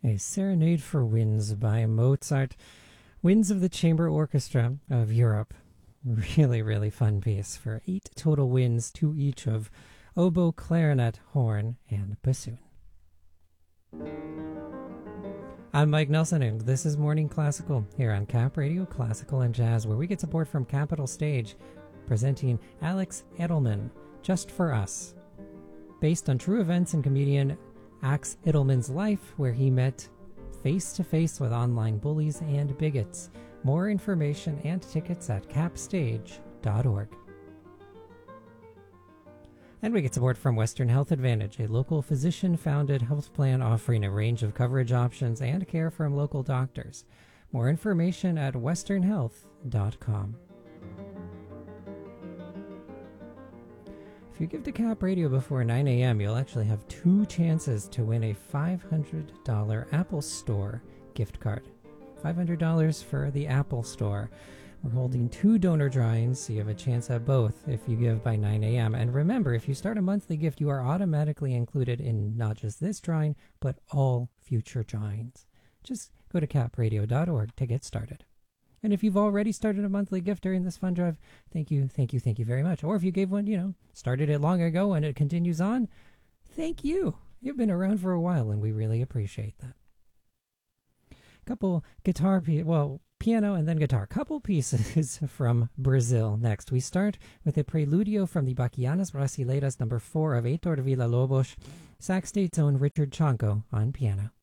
A Serenade for Winds by Mozart. Winds of the Chamber Orchestra of Europe. Really, really fun piece for 8 total winds, 2 each of oboe, clarinet, horn, and bassoon. I'm Mike Nelson, and this is Morning Classical here on Cap Radio Classical and Jazz, where we get support from Capitol Stage, presenting Alex Edelman, Just for Us. Based on true events and comedian Axe Edelman's life, where he met face-to-face with online bullies and bigots. More information and tickets at capstage.org. And we get support from Western Health Advantage, a local physician-founded health plan offering a range of coverage options and care from local doctors. More information at westernhealth.com. If you give to Cap Radio before 9 a.m., you'll actually have 2 chances to win a $500 Apple Store gift card. $500 for the Apple Store. We're holding 2 donor drawings, so you have a chance at both if you give by 9 a.m. And remember, if you start a monthly gift, you are automatically included in not just this drawing, but all future drawings. Just go to capradio.org to get started. And if you've already started a monthly gift during this fund drive, thank you very much. Or if you gave one, started it long ago and it continues on, thank you. You've been around for a while and we really appreciate that. Couple piano and then guitar. Couple pieces from Brazil next. We start with a preludio from the Baquianas Brasileiras No. 4 of Heitor Villa-Lobos, sax own Richard Chanco on piano.